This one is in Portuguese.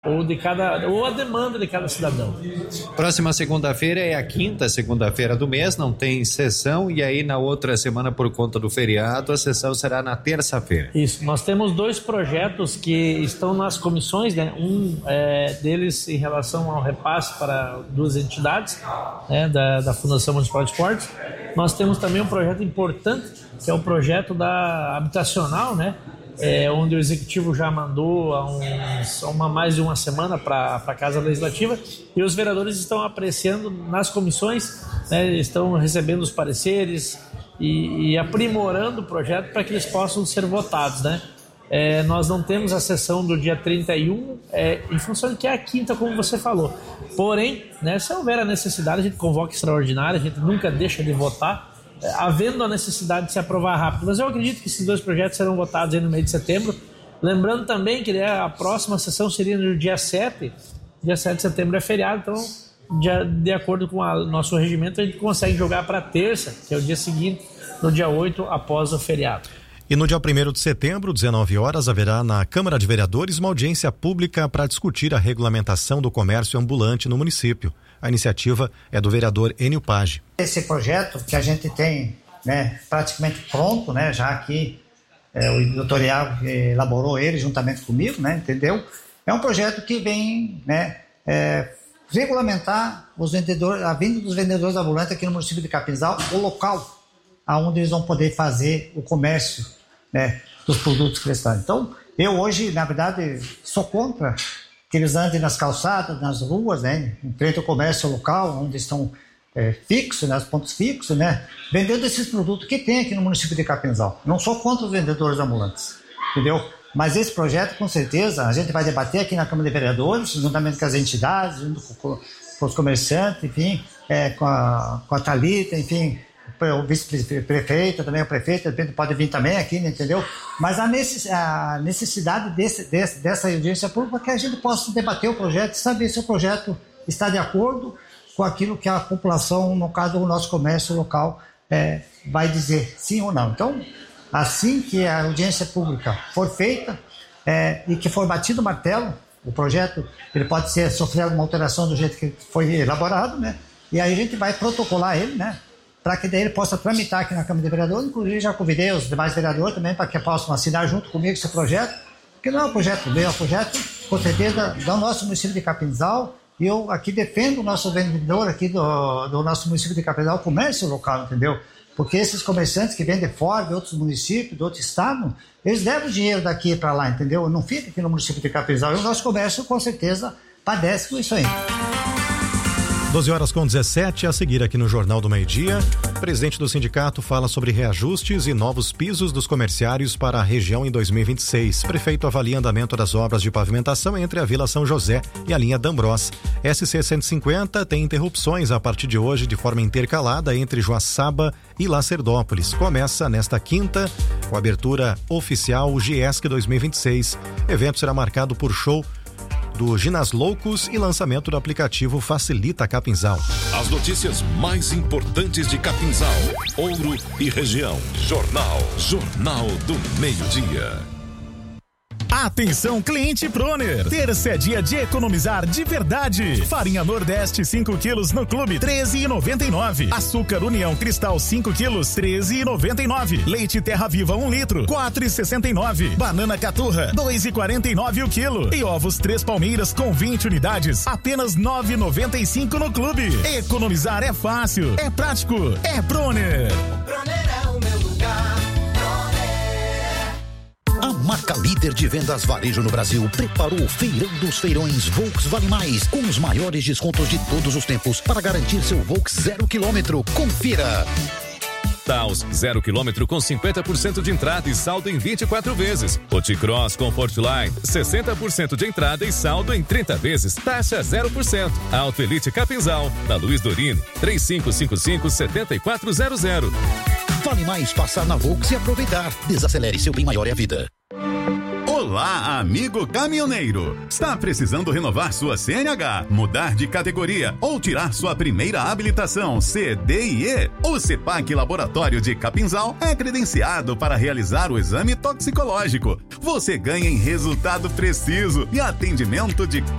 ou a demanda de cada cidadão. Próxima segunda-feira é a quinta segunda-feira do mês, não tem sessão, e aí na outra semana, por conta do feriado, a sessão será na terça-feira. Isso, nós temos 2 projetos que estão nas comissões, né? Um deles em relação ao repasse para 2 entidades, né? da Fundação Municipal de Esportes. Nós temos também um projeto importante, que é o projeto da habitacional, né? Onde o Executivo já mandou há mais de uma semana para a Casa Legislativa, e os vereadores estão apreciando nas comissões, né, estão recebendo os pareceres e aprimorando o projeto para que eles possam ser votados, né? Nós não temos a sessão do dia 31, em função de que é a quinta, como você falou. Porém, né, se houver a necessidade, a gente convoca extraordinária, a gente nunca deixa de votar, havendo a necessidade de se aprovar rápido. Mas eu acredito que esses 2 projetos serão votados aí no mês de setembro. Lembrando também que a próxima sessão seria no dia 7. Dia 7 de setembro é feriado, então, de acordo com o nosso regimento, a gente consegue jogar para terça, que é o dia seguinte, no dia 8, após o feriado. E no dia 1º de setembro, 19 horas, haverá na Câmara de Vereadores uma audiência pública para discutir a regulamentação do comércio ambulante no município. A iniciativa é do vereador Enio Page. Esse projeto que a gente tem, né, praticamente pronto, né, já que o doutor Iago elaborou ele juntamente comigo, né, entendeu? É um projeto que vem, né, regulamentar a venda dos vendedores ambulantes aqui no município de Capinzal, o local onde eles vão poder fazer o comércio, né, dos produtos que eles estão. Então, eu hoje, na verdade, sou contra que eles andem nas calçadas, nas ruas, né, em frente ao comércio local, onde estão fixos, né, os pontos fixos, né, vendendo esses produtos que tem aqui no município de Capinzal. Não sou contra os vendedores ambulantes, entendeu? Mas esse projeto, com certeza, a gente vai debater aqui na Câmara de Vereadores, juntamente com as entidades, junto com os comerciantes, enfim, com a Thalita, enfim, o vice-prefeito, também o prefeito, de repente pode vir também aqui, né, entendeu? Mas a necessidade dessa audiência pública é que a gente possa debater o projeto e saber se o projeto está de acordo com aquilo que a população, no caso do nosso comércio local, vai dizer sim ou não. Então, assim que a audiência pública for feita e que for batido o martelo, o projeto ele pode sofrer alguma alteração do jeito que foi elaborado, né? E aí a gente vai protocolar ele, né? Para que daí ele possa tramitar aqui na Câmara de Vereadores. Inclusive já convidei os demais vereadores também para que possam assinar junto comigo esse projeto, porque não é um projeto meu, é um projeto, com certeza, do nosso município de Capinzal, e eu aqui defendo o nosso vendedor aqui do nosso município de Capinzal, o comércio local, entendeu? Porque esses comerciantes que vêm de fora, de outros municípios, de outro estado, eles levam o dinheiro daqui para lá, entendeu? Não fica aqui no município de Capinzal, e o nosso comércio, com certeza, padece com isso aí. 12h17, a seguir aqui no Jornal do Meio-Dia, o presidente do sindicato fala sobre reajustes e novos pisos dos comerciários para a região em 2026. Prefeito avalia andamento das obras de pavimentação entre a Vila São José e a linha D'Ambrós. SC 150 tem interrupções a partir de hoje de forma intercalada entre Joaçaba e Lacerdópolis. Começa nesta quinta com a abertura oficial Giesc 2026. O evento será marcado por show do Ginas Loucos e lançamento do aplicativo Facilita Capinzal. As notícias mais importantes de Capinzal, Ouro e região. Jornal do Meio-Dia. Atenção, cliente Proner. Terça é dia de economizar de verdade. Farinha Nordeste 5 quilos no clube, R$13,99. Açúcar União Cristal 5 quilos, R$13,99. Leite Terra Viva 1 litro, R$4,69. Banana Caturra, R$2,49 o quilo. E ovos 3 Palmeiras com 20 unidades, apenas R$9,95 no clube. Economizar é fácil, é prático, é Proner. Proner é o meu lugar. A marca líder de vendas varejo no Brasil preparou o Feirão dos Feirões Volks Vale Mais, com os maiores descontos de todos os tempos para garantir seu Volks 0 km. Confira! Taos 0 km com 50% de entrada e saldo em 24 vezes. Oticross Comfortline 60% de entrada e saldo em 30 vezes. Taxa 0%. Auto Elite Capinzal, na Luiz Dorini 3555-7400. Vale mais passar na Volks e aproveitar. Desacelere, seu bem maior é a vida. Olá, amigo caminhoneiro! Está precisando renovar sua CNH, mudar de categoria ou tirar sua primeira habilitação C, D e E? O CEPAC Laboratório de Capinzal é credenciado para realizar o exame toxicológico. Você ganha em resultado preciso e atendimento de